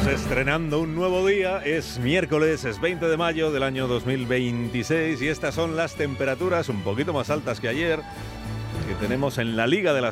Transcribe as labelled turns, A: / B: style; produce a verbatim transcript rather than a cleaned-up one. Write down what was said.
A: Estamos estrenando un nuevo día, es miércoles, es veinte de mayo del año dos mil veintiséis y estas son las temperaturas un poquito más altas que ayer que tenemos en la Liga de las